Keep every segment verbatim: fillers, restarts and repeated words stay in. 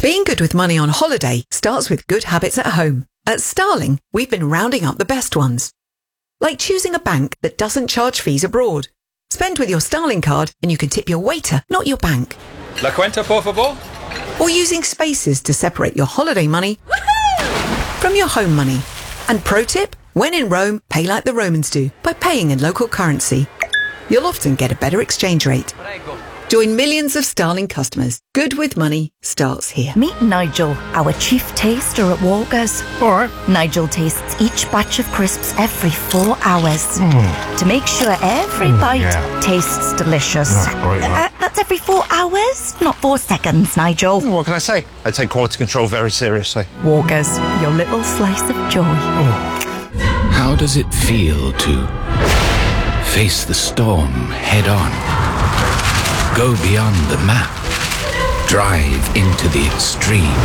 Being good with money on holiday starts with good habits at home. At Starling, we've been rounding up the best ones. Like choosing a bank that doesn't charge fees abroad. Spend with your Starling card and you can tip your waiter, not your bank. La cuenta, por favor? Or using spaces to separate your holiday money from your home money. And pro tip, when in Rome, pay like the Romans do, by paying in local currency. You'll often get a better exchange rate. Join millions of Starling customers. Good with money starts here. Meet Nigel, our chief taster at Walgers. All right. Nigel tastes each batch of crisps every four hours Mm. to make sure every Mm, bite yeah. tastes delicious. That's great, Uh, right? that's every four hours, not four seconds, Nigel. What can I say? I take quality control very seriously. Walgers, your little slice of joy. How does it feel to face the storm head on? Go beyond the map. Drive into the extreme.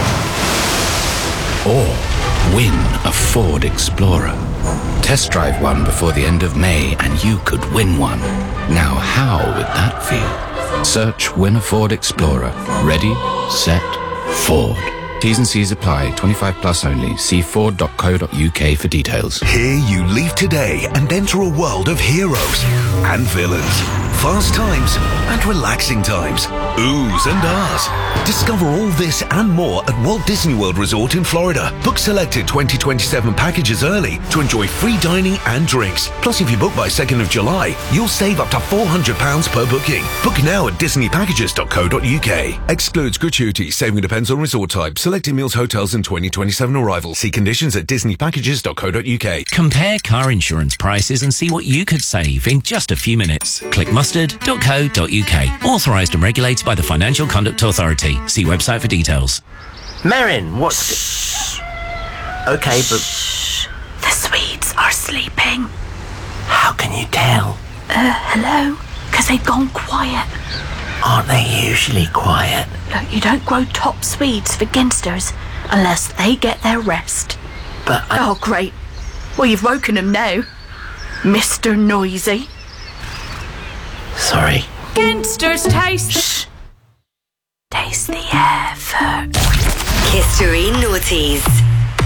Or win a Ford Explorer. Test drive one before the end of May and you could win one. Now how would that feel? Search Win a Ford Explorer. Ready, set, Ford. T's and C's apply. twenty-five plus only. See ford dot co dot uk for details. Here you leave today and enter a world of heroes and villains, fast times and relaxing times, oohs and ahs. Discover all this and more at Walt Disney World Resort in Florida. Book selected twenty twenty-seven packages early to enjoy free dining and drinks. Plus, if you book by second of July, you'll save up to four hundred pounds per booking. Book now at disney packages dot co dot uk. Excludes gratuity. Saving depends on resort type. Selected meals, hotels and twenty twenty-seven arrival. See conditions at disney packages dot co dot uk. Compare car insurance prices and see what you could save in just a few minutes. Click mustard dot co dot uk. Authorised and regulated by the Financial Conduct Authority. See website for details. Merrin, what's... Okay, but... The Swedes are sleeping. How can you tell? Uh, hello? Because they've gone quiet. Aren't they usually quiet? Look, you don't grow top Swedes for ginsters unless they get their rest. But I... Oh, great. Well, you've woken them now, Mister Noisy. Sorry. Ginsters taste... Shh. Taste the air first. History Naughties.